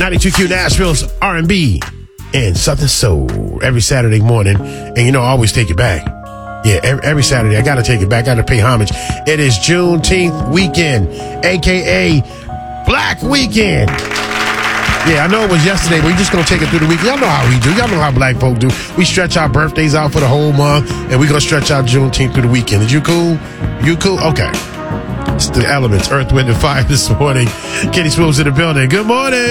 92Q Nashville's R&B and Southern Soul every Saturday morning. And you know, I always take it back. Yeah, every Saturday, I got to take it back. I got to pay homage. It is Juneteenth weekend, a.k.a. Black Weekend. Yeah, I know it was yesterday, but we're just going to take it through the week. Y'all know how we do. Y'all know how black folk do. We stretch our birthdays out for the whole month, and we're going to stretch out Juneteenth through the weekend. Is you cool? You cool? Okay. It's the elements, Earth, Wind, and Fire this morning. Kenny Swoopes in the building. Good morning.